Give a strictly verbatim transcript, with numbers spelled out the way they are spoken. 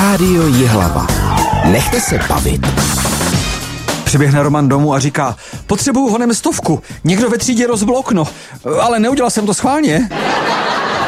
Rádio Jihlava. Nechte se bavit. Přiběhne Roman domů a říká: potřebuju honem stovku, někdo ve třídě rozbil okno, ale neudělal jsem to schválně.